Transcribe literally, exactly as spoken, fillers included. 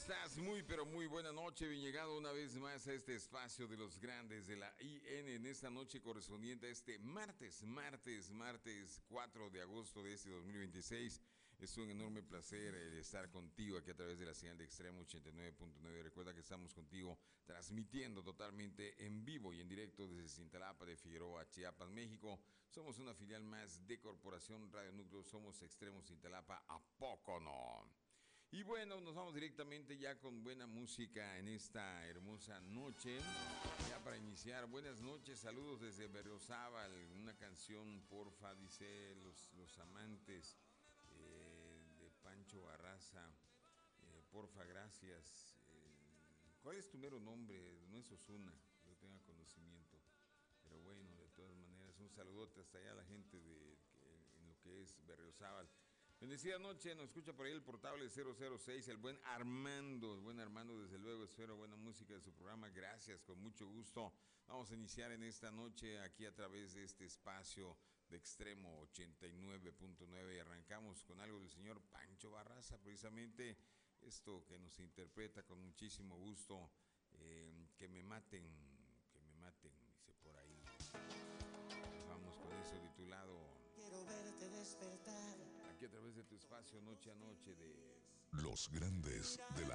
estás? Muy, pero muy buena noche. Bien llegado una vez más a este espacio de los grandes de la I N en esta noche correspondiente a este martes, martes, martes cuatro de agosto de este dos mil veintiséis. Es un enorme placer eh, estar contigo aquí a través de la señal de Extremo ochenta y nueve punto nueve. Recuerda que estamos contigo transmitiendo totalmente en vivo y en directo desde Cintalapa de Figueroa, Chiapas, México. Somos una filial más de Corporación Radio Núcleo. Somos Extremo Cintalapa. ¿A poco no? Y bueno, nos vamos directamente ya con buena música en esta hermosa noche. Ya para iniciar, buenas noches, saludos desde Berriozábal. Una canción, porfa, dice los, los amantes eh, de Pancho Barraza. Eh, porfa, gracias. Eh, ¿Cuál es tu mero nombre? No es Osuna, yo tenga conocimiento. Pero bueno, de todas maneras, un saludote hasta allá a la gente de, que, en lo que es Berriozábal. Bendecida noche, nos escucha por ahí el portable cero cero seis, el buen Armando, el buen Armando, desde luego, espero buena música de su programa, gracias, con mucho gusto. Vamos a iniciar en esta noche aquí a través de este espacio de Extremo ochenta y nueve punto nueve y arrancamos con algo del señor Pancho Barraza, precisamente esto que nos interpreta con muchísimo gusto, eh, que me maten, que me maten, dice por ahí. Vamos con eso titulado Quiero verte despertar. Aquí a través de tu espacio noche a noche de Los grandes de la